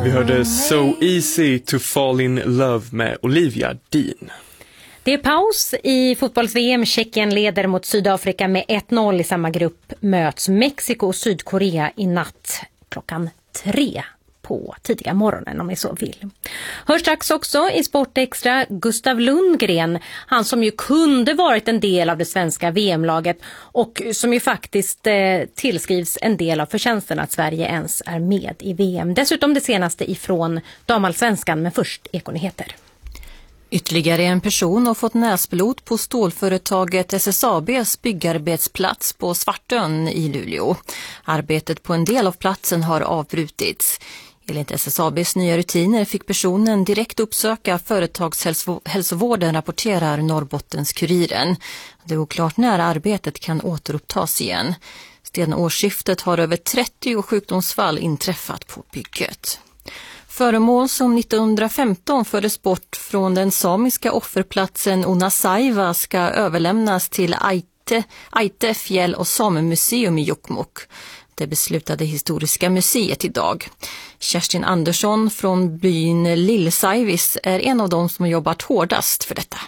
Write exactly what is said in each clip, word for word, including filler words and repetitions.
Vi hörde So Easy to Fall in Love med Olivia Dean. Det är paus i fotbolls-V M. Tjeckien leder mot Sydafrika med ett noll. I samma grupp möts Mexiko och Sydkorea i natt klockan tre på tidiga morgonen om ni så vill. Hör strax också i Sportextra Gustav Lundgren, han som ju kunde varit en del av det svenska V M-laget och som ju faktiskt eh, tillskrivs en del av förtjänsten att Sverige ens är med i V M. Dessutom det senaste ifrån damallsvenskan, men först ekonyheter. Ytterligare en person har fått näsblod på stålföretaget S S A B:s byggarbetsplats på Svartön i Luleå. Arbetet på en del av platsen har avbrutits. Enligt S S A B:s nya rutiner fick personen direkt uppsöka företagshälsovården, rapporterar Norrbottens-Kuriren. Det är oklart när arbetet kan återupptas igen. Sedan årsskiftet har över trettio sjukdomsfall inträffat på bygget. Föremål som nittonhundrafemton fördes bort från den samiska offerplatsen Onasaiva ska överlämnas till Aite, Aite fjäll- och samemuseum i Jokkmokk. Det beslutade Historiska museet idag. Kerstin Andersson från byn Lillsaivis är en av dem som har jobbat hårdast för detta.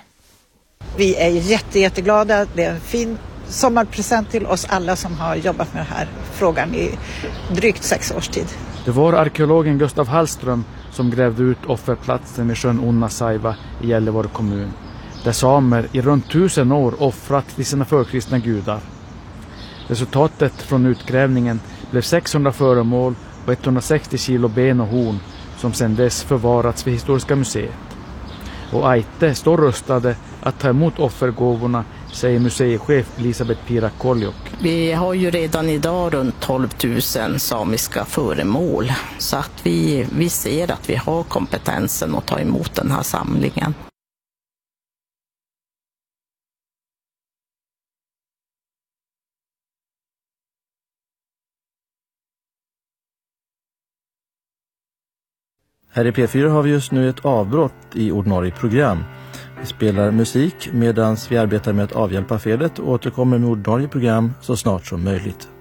Vi är jätte, jätteglada. Det är en fin sommarpresent till oss alla som har jobbat med den här frågan i drygt sex års tid. Det var arkeologen Gustav Hallström som grävde ut offerplatsen vid sjön Onasaiva i Gällivare kommun, där samer i runt tusen år offrat till sina förkristna gudar. Resultatet från utgrävningen blev sexhundra föremål och etthundrasextio kilo ben och horn som sedan dess förvarats vid Historiska museet. Och Aite står rustade att ta emot offergåvorna, säger museichef Elisabeth Pirakoljok. Vi har ju redan idag runt tolv tusen samiska föremål, så att vi, vi ser att vi har kompetensen att ta emot den här samlingen. Här i P fyra har vi just nu ett avbrott i ordinarie program. Vi spelar musik medan vi arbetar med att avhjälpa felet och återkommer med ordinarie program så snart som möjligt.